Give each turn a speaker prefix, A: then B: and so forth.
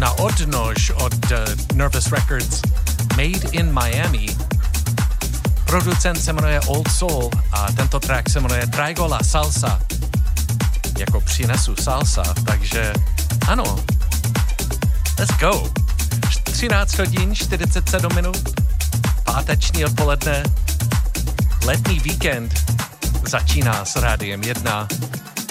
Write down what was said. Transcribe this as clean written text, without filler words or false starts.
A: na odnož od Nervous Records, Made in Miami. Producent se jmenuje Old Soul a tento track se jmenuje Traigo la Salsa. Jako přinesu salsa, takže ano. Let's go. 13 hodin, 47 minut, páteční odpoledne, letní víkend začíná s Rádiem 1.